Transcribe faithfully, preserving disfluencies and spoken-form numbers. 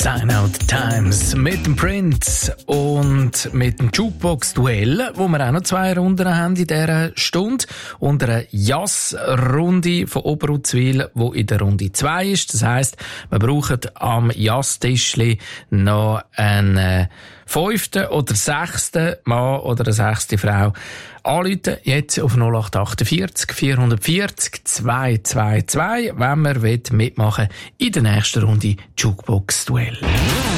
Sign Out Times mit dem Prince und mit dem Jukebox-Duell, wo wir auch noch zwei Runden haben in dieser Stunde. Und eine Jazz-Runde von Oberuzwil, die in der Runde zwei ist. Das heisst, wir brauchen am Jazz-Tischli noch einen äh, fünften oder sechsten Mann oder eine sechste Frau. Anrufen jetzt auf null acht achtundvierzig vierhundertvierzig zweihundertzweiundzwanzig, wenn man mitmachen will in der nächsten Runde Jukebox-Duell.